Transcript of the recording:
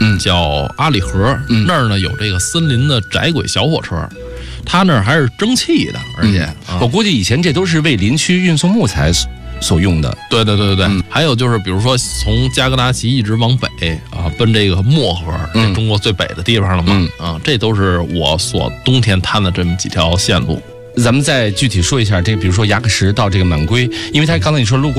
叫阿里河，那儿呢有这个森林的窄轨小火车，它那儿还是蒸汽的，而且、 我估计以前这都是为林区运送木材所用的。 对，还有就是比如说从加格达奇一直往北啊，奔这个漠河，这中国最北的地方了嘛，这都是我所冬天探的这么几条线路。 咱们再具体说一下这个，比如说牙克石到这个满归，因为他刚才你说路过